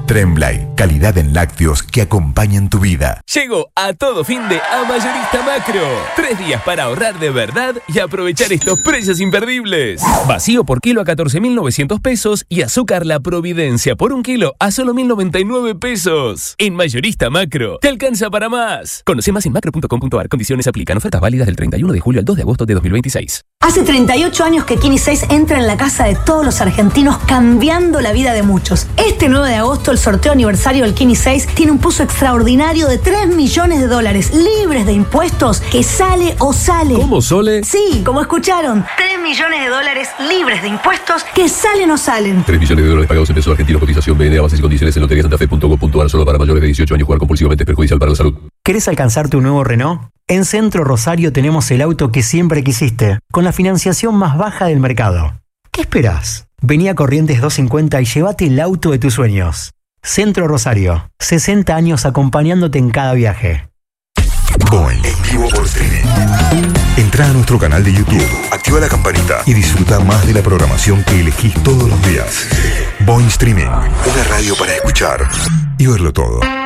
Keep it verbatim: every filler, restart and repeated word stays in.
Tremblay, calidad en lácteos que acompañan tu vida. Llego a todo fin de a Mayorista Macro. Tres días para ahorrar de verdad y aprovechar estos precios imperdibles. Vacío por kilo a catorce mil novecientos pesos y azúcar La Providencia por un kilo a solo mil noventa y nueve pesos. En Mayorista Macro, te alcanza para más. Conoce más en macro punto com punto a r. Condiciones aplican. Ofertas válidas del treinta y uno de julio al dos de agosto de dos mil veintiséis. Hace treinta y ocho años que Kini seis entra en la casa de todos los argentinos, cambiando la vida de muchos. Este nueve de agosto, el sorteo aniversario del Kini seis tiene un puzo extraordinario de tres millones de dólares, libres de impuestos, que sale o sale. ¿Cómo, Sole? Sí, como escucharon. tres millones de dólares libres de impuestos, que salen o salen. tres millones de dólares pagados en pesos argentinos. Cotización B N A, bases y condiciones en lotería santa fe punto com punto a r. Solo para mayores de dieciocho años. Jugar compulsivamente es perjudicial para la salud. ¿Querés alcanzar tu nuevo Renault? En Centro Rosario tenemos el auto que siempre quisiste, con la financiación más baja del mercado. ¿Qué esperás? Vení a Corrientes doscientos cincuenta y llévate el auto de tus sueños. Centro Rosario, sesenta años acompañándote en cada viaje. Boing, en vivo por streaming. Entrá a nuestro canal de YouTube, activa la campanita y disfruta más de la programación que elegís todos los días. Boing Streaming, una radio para escuchar y verlo todo.